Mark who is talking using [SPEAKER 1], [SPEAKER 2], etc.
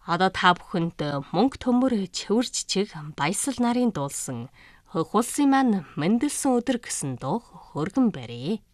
[SPEAKER 1] Одоо та бүхэнд мөнгө төмөр чивэр чичиг баясал нарын дуулсан хөх улсын маань мэндэлсэн өдөр гэсэн дуу хөргөн барье.